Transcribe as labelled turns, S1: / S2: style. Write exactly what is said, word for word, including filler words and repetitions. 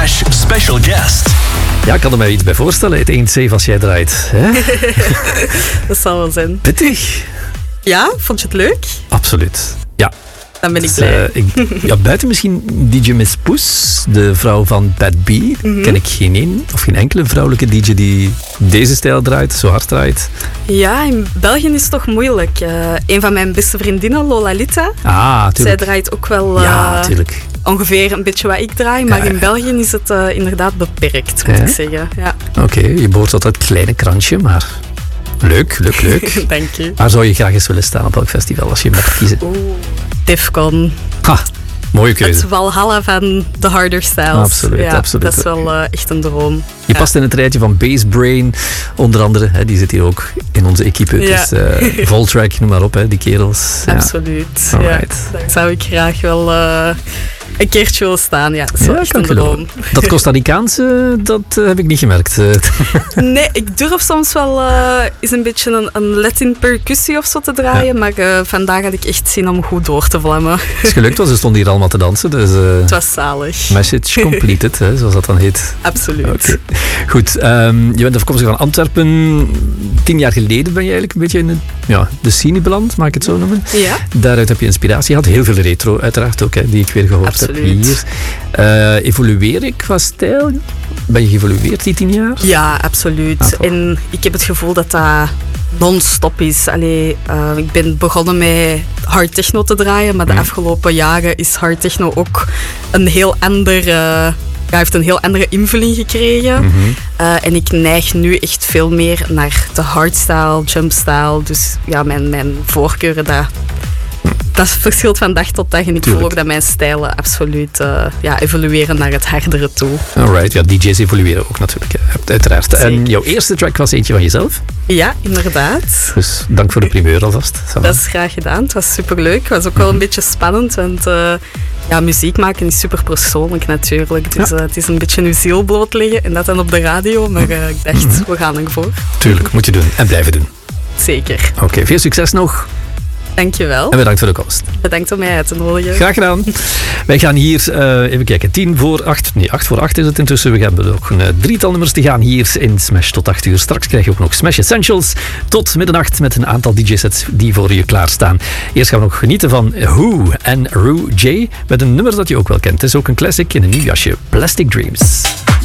S1: Smash special guest.
S2: Ja, ik kan er mij iets bij voorstellen. Het één C als jij draait. Hè?
S3: Dat zal wel zijn.
S2: Pittig.
S3: Ja, vond je het leuk?
S2: Absoluut. Ja.
S3: Dan ben ik
S2: Dus,
S3: blij.
S2: uh, ik, ja, buiten misschien D J Miss Poes, de vrouw van Bad B, mm-hmm. ken ik geen één of geen enkele vrouwelijke D J die deze stijl draait, zo hard draait.
S3: Ja, in België is het toch moeilijk. Uh, een van mijn beste vriendinnen, Lola Lita,
S2: ah,
S3: zij draait ook wel uh,
S2: ja, tuurlijk.
S3: ongeveer een beetje wat ik draai, maar
S2: ja.
S3: in België is het uh, inderdaad beperkt, moet
S2: ja.
S3: ik zeggen. Ja.
S2: Oké, okay, je behoort tot het kleine krantje, maar leuk, leuk, leuk.
S3: Dank je.
S2: Waar zou je graag eens willen staan op welk festival als je mag kiezen?
S3: Oeh, Defcon.
S2: Ha, mooie keuze.
S3: Het Valhalla van de harder styles.
S2: Absoluut,
S3: ja,
S2: absoluut.
S3: Dat is wel uh, echt een droom.
S2: Je
S3: ja.
S2: past in het rijtje van Bassbrain, onder andere. Hè, die zit hier ook in onze equipe. Ja. Dus uh, Voltrack, noem maar op, hè, die kerels.
S3: Absoluut.
S2: Ja.
S3: Ja. Daar zou ik graag wel uh, een keertje willen staan. Ja, dat is wel
S2: ja,
S3: echt een droom.
S2: Dat Costa Ricaanse, dat uh, heb ik niet gemerkt.
S3: Nee, ik durf soms wel uh, eens een beetje een, een Latin percussie of zo te draaien, ja. maar uh, vandaag had ik echt zin om goed door te vlammen.
S2: Het is gelukt, want ze stonden hier allemaal te dansen. Dus, uh,
S3: het was zalig.
S2: Message completed, hè, zoals dat dan heet.
S3: Absoluut.
S2: Okay. Goed, um, je bent afkomstig van Antwerpen. Tien jaar geleden ben je eigenlijk een beetje in de, ja, de scene beland, mag ik het zo noemen.
S3: Ja.
S2: Daaruit heb je inspiratie gehad. Heel veel retro uiteraard ook, hè, die ik weer gehoord
S3: Absoluut.
S2: heb hier. Uh, evolueer ik qua stijl? Ben je geëvolueerd die tien jaar?
S3: Ja, absoluut. Ah, en ik heb het gevoel dat dat non-stop is. Allee, uh, ik ben begonnen met hard techno te draaien, maar de mm. afgelopen jaren is hard techno ook een heel ander... Uh, Hij heeft een heel andere invulling gekregen.
S2: Mm-hmm.
S3: Uh, en ik neig nu echt veel meer naar de hardstyle, jumpstyle. Dus ja, mijn, mijn voorkeuren, dat, dat verschilt van dag tot dag. En ik Tuurlijk. voel ook dat mijn stijlen absoluut uh, ja, evolueren naar het hardere toe.
S2: Alright, ja, D J's evolueren ook natuurlijk, uiteraard. Zeker. En jouw eerste track was eentje van jezelf?
S3: Ja, inderdaad.
S2: Dus dank voor de primeur alvast.
S3: Voilà. Dat is graag gedaan. Het was superleuk. Het was ook wel een beetje spannend, want... Uh, Ja, muziek maken is super persoonlijk natuurlijk. Dus ja. uh, het is een beetje uw ziel blootleggen en dat dan op de radio. Maar uh, ik dacht, mm-hmm. we gaan ervoor.
S2: Tuurlijk, moet je doen en blijven doen.
S3: Zeker.
S2: Oké, okay, veel succes nog.
S3: Dankjewel.
S2: En bedankt voor de komst.
S3: Bedankt om mij uit te nodigen.
S2: Graag gedaan. Wij gaan hier, uh, even kijken, tien voor acht. Nee, acht voor acht is het intussen. We hebben nog een uh, drietal nummers te gaan hier in Smash tot acht uur. Straks krijg je ook nog Smash Essentials tot middernacht met een aantal D J-sets die voor je klaarstaan. Eerst gaan we nog genieten van Who en Ru J met een nummer dat je ook wel kent. Het is ook een classic in een nieuw jasje. Plastic Dreams.